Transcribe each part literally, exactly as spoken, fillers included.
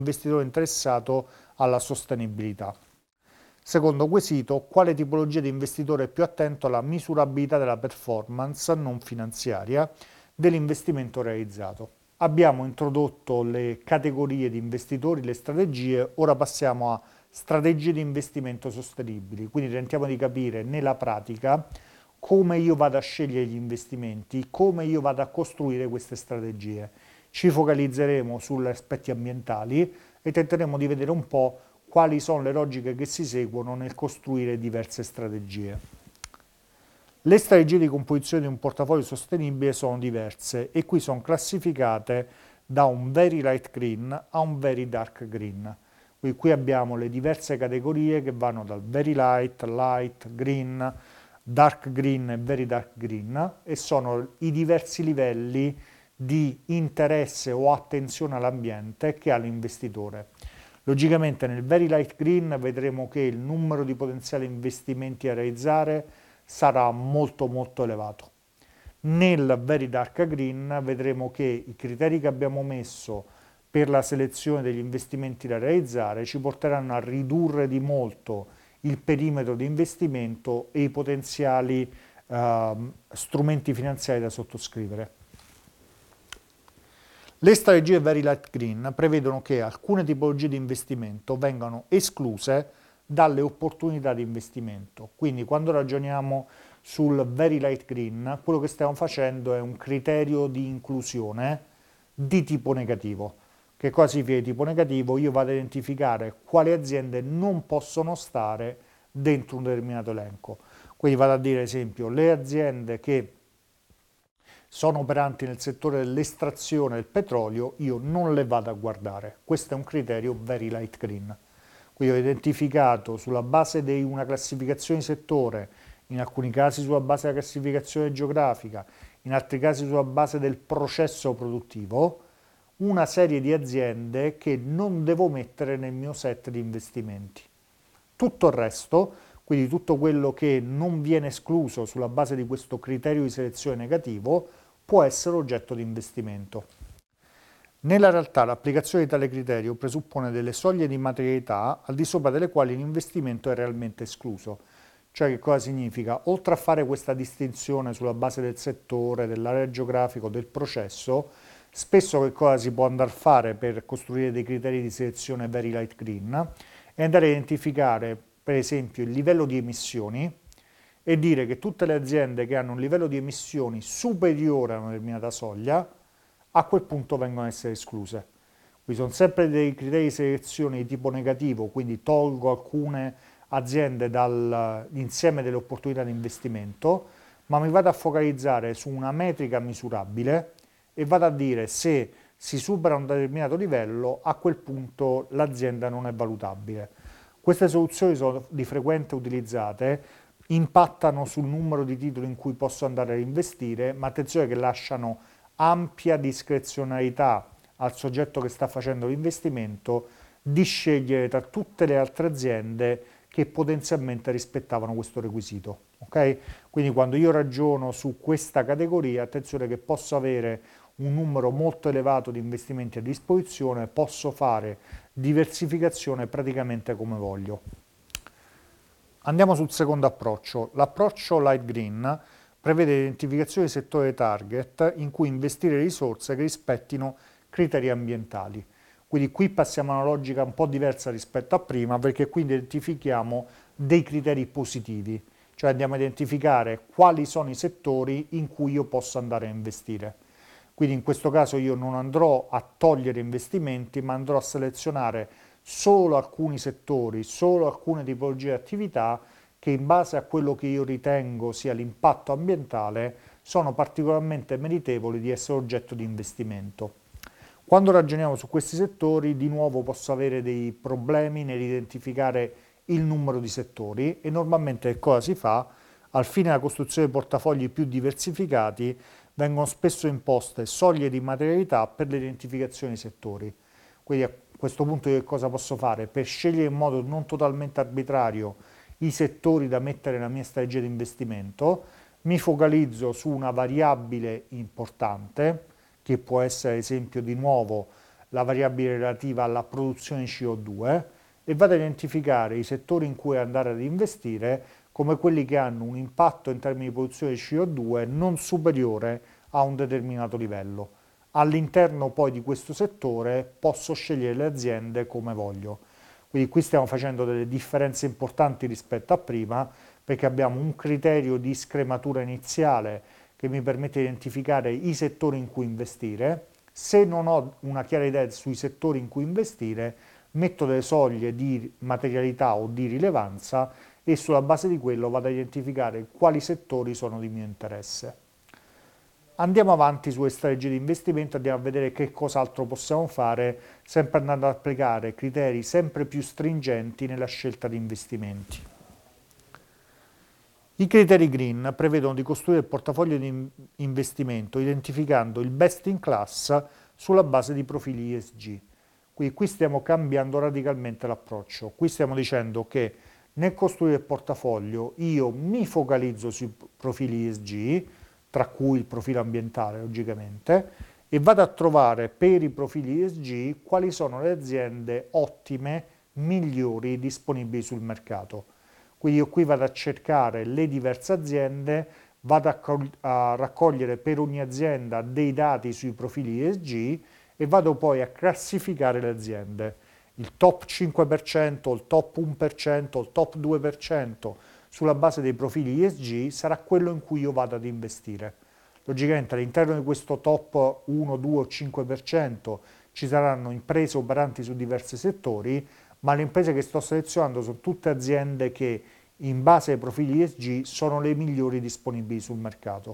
investitore interessato alla sostenibilità. Secondo quesito, quale tipologia di investitore è più attento alla misurabilità della performance non finanziaria dell'investimento realizzato? Abbiamo introdotto le categorie di investitori, le strategie, ora passiamo a strategie di investimento sostenibili, quindi tentiamo di capire nella pratica come io vado a scegliere gli investimenti, come io vado a costruire queste strategie. Ci focalizzeremo sugli aspetti ambientali e tenteremo di vedere un po' quali sono le logiche che si seguono nel costruire diverse strategie. Le strategie di composizione di un portafoglio sostenibile sono diverse e qui sono classificate da un very light green a un very dark green. Quindi qui abbiamo le diverse categorie che vanno dal very light, light, green, dark green e very dark green e sono i diversi livelli di interesse o attenzione all'ambiente che ha l'investitore. Logicamente nel very light green vedremo che il numero di potenziali investimenti da realizzare sarà molto molto elevato. Nel very dark green vedremo che i criteri che abbiamo messo per la selezione degli investimenti da realizzare ci porteranno a ridurre di molto il perimetro di investimento e i potenziali eh, strumenti finanziari da sottoscrivere. Le strategie Very Light Green prevedono che alcune tipologie di investimento vengano escluse dalle opportunità di investimento. Quindi quando ragioniamo sul Very Light Green, quello che stiamo facendo è un criterio di inclusione di tipo negativo. Che cosa significa di tipo negativo? Io vado a identificare quali aziende non possono stare dentro un determinato elenco. Quindi vado a dire, ad esempio, le aziende che sono operanti nel settore dell'estrazione del petrolio, io non le vado a guardare. Questo è un criterio very light green. Quindi ho identificato sulla base di una classificazione di settore, in alcuni casi sulla base della classificazione geografica, in altri casi sulla base del processo produttivo, una serie di aziende che non devo mettere nel mio set di investimenti. Tutto il resto, quindi tutto quello che non viene escluso sulla base di questo criterio di selezione negativo, può essere oggetto di investimento. Nella realtà l'applicazione di tale criterio presuppone delle soglie di materialità al di sopra delle quali l'investimento è realmente escluso. Cioè che cosa significa? Oltre a fare questa distinzione sulla base del settore, dell'area geografica, del processo, spesso che cosa si può andare a fare per costruire dei criteri di selezione very light green? È andare a identificare per esempio il livello di emissioni e dire che tutte le aziende che hanno un livello di emissioni superiore a una determinata soglia a quel punto vengono a essere escluse. Qui sono sempre dei criteri di selezione di tipo negativo, quindi tolgo alcune aziende dall'insieme delle opportunità di investimento, ma mi vado a focalizzare su una metrica misurabile e vado a dire se si supera un determinato livello, a quel punto l'azienda non è valutabile. Queste soluzioni sono di frequente utilizzate, impattano sul numero di titoli in cui posso andare a investire, ma attenzione che lasciano ampia discrezionalità al soggetto che sta facendo l'investimento di scegliere tra tutte le altre aziende che potenzialmente rispettavano questo requisito. Okay? Quindi quando io ragiono su questa categoria, attenzione che posso avere un numero molto elevato di investimenti a disposizione, posso fare diversificazione praticamente come voglio. Andiamo sul secondo approccio. L'approccio light green prevede l'identificazione di settore target in cui investire risorse che rispettino criteri ambientali. Quindi qui passiamo a una logica un po' diversa rispetto a prima, perché qui identifichiamo dei criteri positivi, cioè andiamo a identificare quali sono i settori in cui io posso andare a investire. Quindi in questo caso io non andrò a togliere investimenti, ma andrò a selezionare solo alcuni settori, solo alcune tipologie di attività che in base a quello che io ritengo sia l'impatto ambientale sono particolarmente meritevoli di essere oggetto di investimento. Quando ragioniamo su questi settori, di nuovo posso avere dei problemi nell'identificare il numero di settori e normalmente che cosa si fa? Al fine della costruzione di portafogli più diversificati vengono spesso imposte soglie di materialità per l'identificazione dei settori. Quindi a questo punto io che cosa posso fare? Per scegliere in modo non totalmente arbitrario i settori da mettere nella mia strategia di investimento, mi focalizzo su una variabile importante, che può essere ad esempio di nuovo la variabile relativa alla produzione C O due e vado a identificare i settori in cui andare ad investire come quelli che hanno un impatto in termini di produzione di C O due non superiore a un determinato livello. All'interno poi di questo settore posso scegliere le aziende come voglio. Quindi qui stiamo facendo delle differenze importanti rispetto a prima, perché abbiamo un criterio di scrematura iniziale che mi permette di identificare i settori in cui investire. Se non ho una chiara idea sui settori in cui investire, metto delle soglie di materialità o di rilevanza e sulla base di quello vado a identificare quali settori sono di mio interesse. Andiamo avanti sulle strategie di investimento, andiamo a vedere che cos'altro possiamo fare, sempre andando ad applicare criteri sempre più stringenti nella scelta di investimenti. I criteri green prevedono di costruire il portafoglio di investimento identificando il best in class sulla base di profili E S G. Quindi qui stiamo cambiando radicalmente l'approccio. Qui stiamo dicendo che nel costruire il portafoglio io mi focalizzo sui profili E S G, tra cui il profilo ambientale logicamente, e vado a trovare per i profili E S G quali sono le aziende ottime, migliori, disponibili sul mercato. Quindi io qui vado a cercare le diverse aziende, vado a, a raccogliere per ogni azienda dei dati sui profili E S G e vado poi a classificare le aziende. Il top cinque per cento, il top uno per cento, il top due per cento sulla base dei profili E S G sarà quello in cui io vado ad investire. Logicamente all'interno di questo top uno, due o cinque per cento ci saranno imprese operanti su diversi settori, ma le imprese che sto selezionando sono tutte aziende che in base ai profili E S G sono le migliori disponibili sul mercato.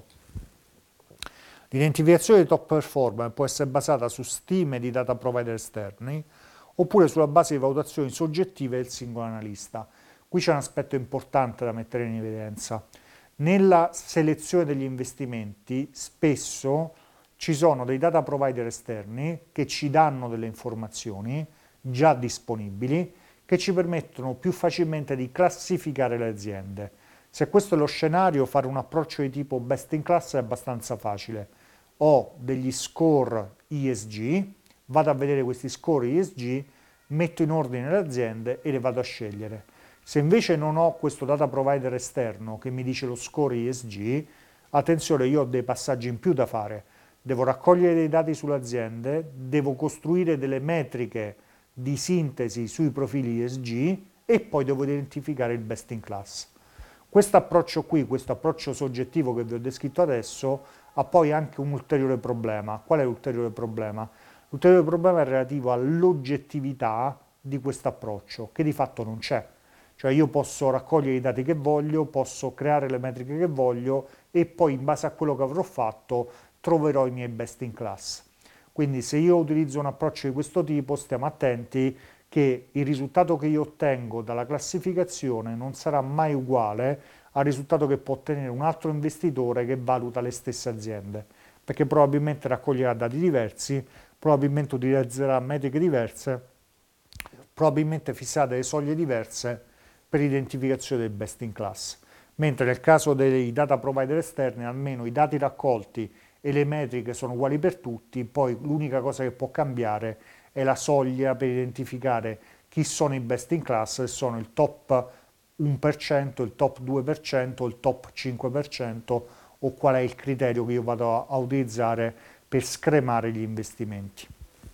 L'identificazione dei top performer può essere basata su stime di data provider esterni oppure sulla base di valutazioni soggettive del singolo analista. Qui c'è un aspetto importante da mettere in evidenza. Nella selezione degli investimenti spesso ci sono dei data provider esterni che ci danno delle informazioni già disponibili che ci permettono più facilmente di classificare le aziende. Se questo è lo scenario, fare un approccio di tipo best in class è abbastanza facile. Ho degli score E S G, vado a vedere questi score E S G, metto in ordine le aziende e le vado a scegliere. Se invece non ho questo data provider esterno che mi dice lo score E S G, attenzione, io ho dei passaggi in più da fare. Devo raccogliere dei dati sulle aziende, devo costruire delle metriche di sintesi sui profili E S G e poi devo identificare il best in class. Questo approccio qui, questo approccio soggettivo che vi ho descritto adesso, ha poi anche un ulteriore problema. Qual è l'ulteriore problema? L'ulteriore problema è relativo all'oggettività di questo approccio, che di fatto non c'è. Cioè io posso raccogliere i dati che voglio, posso creare le metriche che voglio e poi in base a quello che avrò fatto troverò i miei best in class. Quindi se io utilizzo un approccio di questo tipo stiamo attenti che il risultato che io ottengo dalla classificazione non sarà mai uguale al risultato che può ottenere un altro investitore che valuta le stesse aziende, perché probabilmente raccoglierà dati diversi, probabilmente utilizzerà metriche diverse, probabilmente fisserà delle soglie diverse per l'identificazione del best in class. Mentre nel caso dei data provider esterni almeno i dati raccolti e le metriche sono uguali per tutti, poi l'unica cosa che può cambiare è la soglia per identificare chi sono i best in class, se sono il top uno per cento, il top due per cento, il top cinque per cento o qual è il criterio che io vado a, a utilizzare per scremare gli investimenti.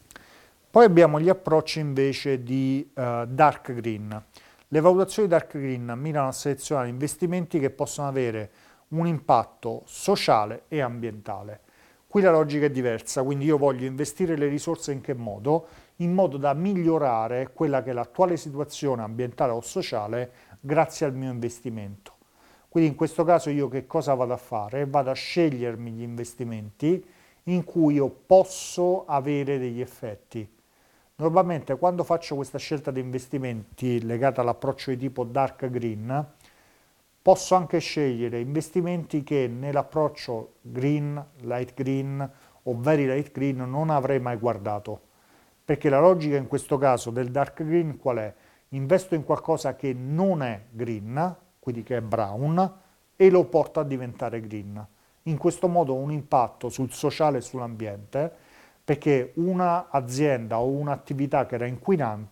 Poi abbiamo gli approcci invece di uh, dark green. Le valutazioni dark green mirano a selezionare investimenti che possono avere un impatto sociale e ambientale. Qui la logica è diversa, quindi io voglio investire le risorse in che modo? In modo da migliorare quella che è l'attuale situazione ambientale o sociale grazie al mio investimento. Quindi in questo caso io che cosa vado a fare? Vado a scegliermi gli investimenti in cui io posso avere degli effetti. Normalmente quando faccio questa scelta di investimenti legata all'approccio di tipo dark green, posso anche scegliere investimenti che nell'approccio green, light green o very light green non avrei mai guardato. Perché la logica in questo caso del dark green qual è? Investo in qualcosa che non è green, quindi che è brown, e lo porto a diventare green. In questo modo ho un impatto sul sociale e sull'ambiente, perché un'azienda o un'attività che era inquinante